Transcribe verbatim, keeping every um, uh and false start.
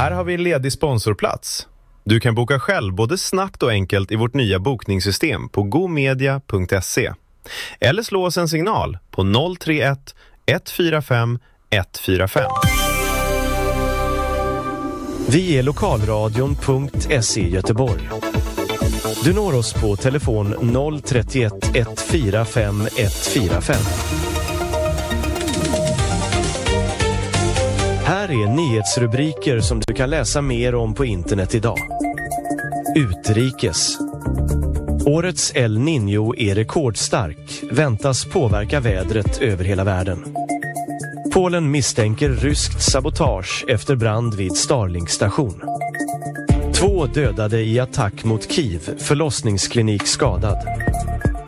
Här har vi en ledig sponsorplats. Du kan boka själv både snabbt och enkelt i vårt nya bokningssystem på gomedia punkt se. Eller slå oss en signal på noll tre ett ett fyra fem ett fyra fem. Vi är lokalradion punkt se Göteborg. Du når oss på telefon noll tre ett ett fyra fem ett fyra fem. Här är nyhetsrubriker som du kan läsa mer om på internet idag. Utrikes. Årets El Niño är rekordstark, väntas påverka vädret över hela världen. Polen misstänker ryskt sabotage efter brand vid Starlink-station. Två dödade i attack mot Kiev, förlossningsklinik skadad.